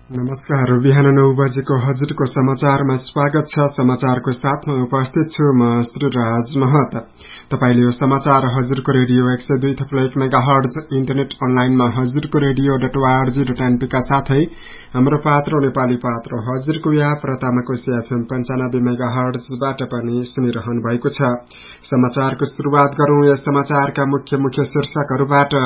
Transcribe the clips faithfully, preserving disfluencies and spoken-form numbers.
नमस्कार। बिहान नौ बजेको हजुरको समाचारमा स्वागत छ। समाचारको साथमा उपस्थित छु म श्रीराज महत। तपाईले यो समाचार हजुरको रेडियो एक सय दुई थप्लो एक मेगा हर्ज इन्टरनेट अनलाइनमा हजुरको radio dot ORG dot NP का साथै हाम्रो पात्र नेपाली पात्र हजुरको एप र तामाकोसी एफएम पञ्चानब्बे मेगा हर्जबाट पनि सुनिरहनु भएको छ। समाचारको शुरूआत गरौं यस समाचारका मुख्य मुख्य शीर्षकहरूबाट।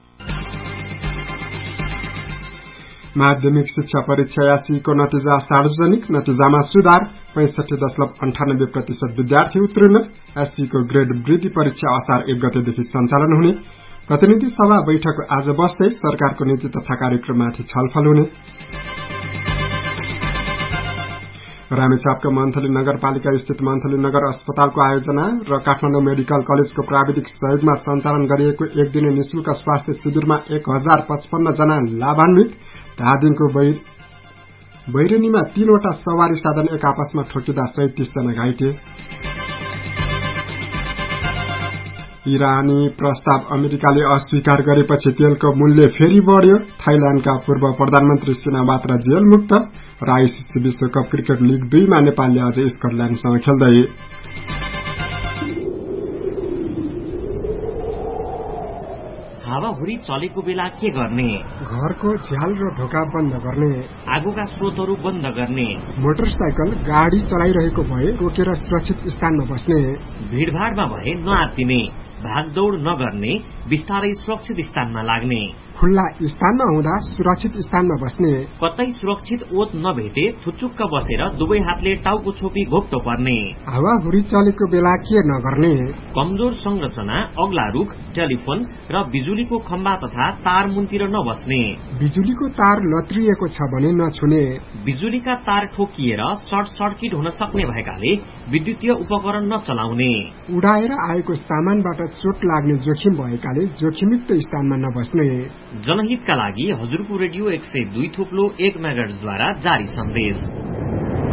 माध्यमिक शिक्षा परीक्षा एसईको नतिजा सार्वजनिक, नतिजामा सुधार, पैंसठी दशमलव अन्ठानब्बे प्रतिशत विद्यार्थी उत्तीर्ण। एसईको ग्रेड वृद्धि परीक्षा असार एक गतेदेखि सञ्चालन हुने। प्रतिनिधि सभा बैठक आज बस्दै सरकारको नीति तथा कार्यक्रममाथि छलफल हुने। रामेछापको मन्थली नगरपालिका स्थित मन्थली नगर अस्पतालको आयोजना र काठमाडौँ मेडिकल कलेजको प्राविधिक सहयोगमा सञ्चालन गरिएको एक दिने निशुल्क स्वास्थ्य शिविरमा एक हजार पचपन्न जना लाभान्वित। धादिङको बैरनीमा तीनवटा सवारी साधन एक आपसमा ठोकिँदा सैंतीस जना घाइते। इरानी प्रस्ताव अमेरिकाले अस्वीकार गरेपछि तेलको मूल्य फेरि बढ्यो। थाइल्याण्डका पूर्व प्रधानमन्त्री सिनावात्रा जेल मुक्त र आईसीसी विश्वकप क्रिकेट लीग दुईमा नेपालले आज स्कटल्याण्डसँग खेल्दै। हावाहुरी चलेको बेला के गर्ने? घरको झ्याल र ढोका बन्द गर्ने, आगोका स्रोतहरू बन्द गर्ने, मोटरसाइकल गाडी चलाइरहेको भए रोकेर सुरक्षित स्थानमा बस्ने, भीड़भाड़मा भए नआत्तिने, भागदौड़ नगर्ने, बिस्तारै सुरक्षित स्थानमा लाग्ने, खुल्ला स्थानमा हुँदा सुरक्षित स्थानमा बस्ने, कतै सुरक्षित ओत नभेटे थुचुक्क बसेर दुवै हातले टाउको छोपी घोप्टो पर्ने। हावाहुरी चलेको बेला के नगर्ने? कमजोर संरचना, अग्ला रुख, टेलिफोन र बिजुलीको खम्बा तथा तार मुनतिर नबस्ने। बिजुलीको तार लत्रिएको छ भने नछुने। बिजुलीका तार ठोकिएर सर्ट सर्किट हुन सक्ने भएकाले विद्युतीय उपकरण नचलाउने। उडाएर आएको सामानबाट चोट लाग्ने जोखिम भएकाले जोखिमयुक्त स्थानमा नबस्ने। जनहितका लागि हजुरको रेडियो एक सय दुई थोप्लो एक मेगाहर्जद्वारा जारी सन्देश।